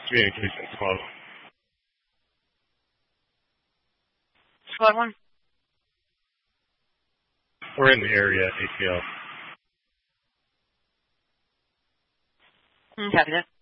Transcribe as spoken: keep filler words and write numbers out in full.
Communications Club. Squad one? We're in the area, A T L. Copy that.